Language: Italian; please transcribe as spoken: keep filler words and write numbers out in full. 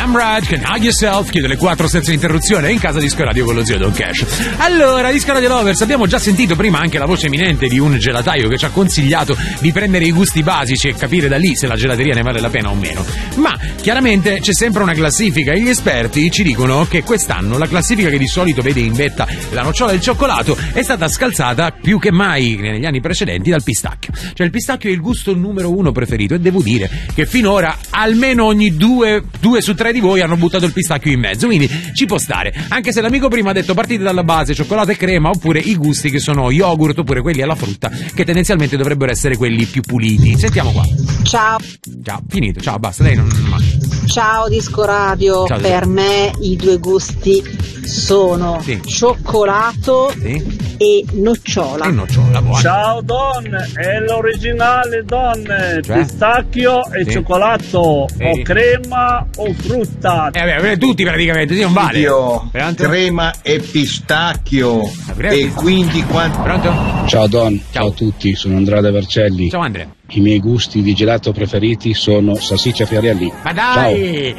Samraj, Can Hug Yourself, chiude le quattro senza interruzione in casa Disco Radio con lo zio Don Cash. Allora, Disco Radio Lovers, abbiamo già sentito prima anche la voce eminente di un gelataio che ci ha consigliato di prendere i gusti basici e capire da lì se la gelateria ne vale la pena o meno. Ma chiaramente c'è sempre una classifica e gli esperti ci dicono che quest'anno la classifica che di solito vede in vetta la nocciola e il cioccolato è stata scalzata più che mai negli anni precedenti dal pistacchio. Cioè il pistacchio è il gusto numero uno preferito e devo dire che finora almeno ogni due, due su tre di voi hanno buttato il pistacchio in mezzo, quindi ci può stare, anche se l'amico prima ha detto partite dalla base cioccolato e crema, oppure i gusti che sono yogurt, oppure quelli alla frutta, che tendenzialmente dovrebbero essere quelli più puliti. Sentiamo qua. Ciao. Ciao, finito, ciao, basta, lei non... Ciao Disco Radio, ciao, per ciao. me i due gusti sono sì. cioccolato sì. e nocciola. E nocciola, buona. Ciao Don, è l'originale Don, cioè? Pistacchio e sì. cioccolato, sì. o crema o frutta. Eh vabbè, tutti praticamente, sì, non vale. Io, crema e pistacchio. E quindi quanto... Pronto? Ciao Don, ciao. ciao a tutti, sono Andrea De Vercelli. Ciao Andrea. I miei gusti di gelato preferiti sono salsiccia Fiorelli. Ma dai! Ciao.